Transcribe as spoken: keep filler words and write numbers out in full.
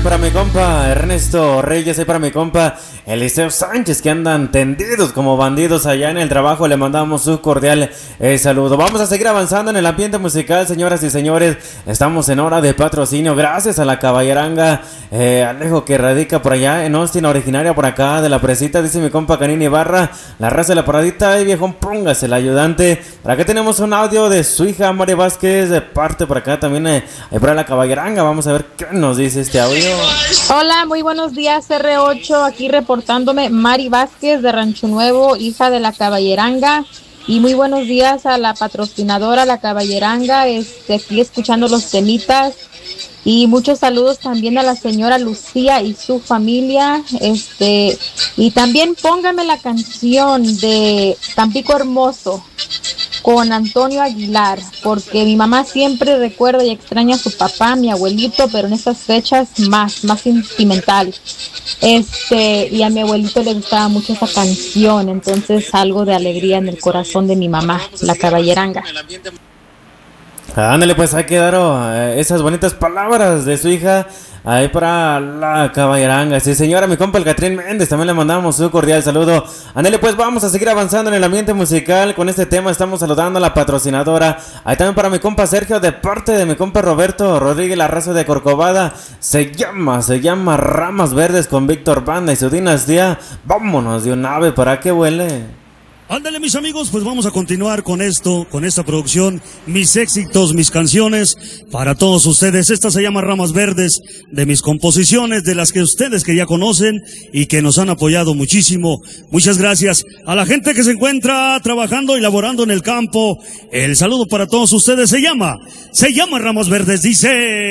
para mi compa Ernesto Reyes, ahí para mi compa Eliseo Sánchez, que andan tendidos como bandidos allá en el trabajo. Le mandamos un cordial eh, saludo. Vamos a seguir avanzando en el ambiente musical, señoras y señores. Estamos en hora de patrocinio, gracias a la caballeranga eh, Alejo, que radica por allá en Austin, originaria por acá de la Presita. Dice mi compa Canini Ibarra, la raza de la paradita. Ay, viejón, póngase el ayudante. Por acá tenemos un audio de su hija María Vázquez, de parte por acá también eh, ahí para la caballeranga. Vamos a ver qué nos dice este audio. Hola, muy buenos días, R ocho, aquí reportándome Mari Vázquez de Rancho Nuevo, hija de la caballeranga. Y muy buenos días a la patrocinadora, la caballeranga, este, aquí escuchando los temitas. Y muchos saludos también a la señora Lucía y su familia. Este, y también póngame la canción de Tampico Hermoso con Antonio Aguilar, porque mi mamá siempre recuerda y extraña a su papá, mi abuelito, pero en estas fechas más, más sentimental. Este, y a mi abuelito le gustaba mucho esa canción, entonces algo de alegría en el corazón de mi mamá, la caballeranga. Ándale, pues ahí quedaron eh, esas bonitas palabras de su hija ahí para la caballeranga. Sí, señora, mi compa el Catrín Méndez, también le mandamos un cordial saludo. Ándale, pues vamos a seguir avanzando en el ambiente musical con este tema. Estamos saludando a la patrocinadora. Ahí también para mi compa Sergio, de parte de mi compa Roberto Rodríguez, la raza de Corcovada. Se llama, se llama Ramas Verdes con Víctor Banda y su dinastía. Vámonos de un ave para que huele. Ándale, mis amigos, pues vamos a continuar con esto, con esta producción, mis éxitos, mis canciones, para todos ustedes. Esta se llama Ramas Verdes, de mis composiciones, de las que ustedes que ya conocen y que nos han apoyado muchísimo. Muchas gracias a la gente que se encuentra trabajando y laborando en el campo. El saludo para todos ustedes se llama, se llama Ramas Verdes, dice...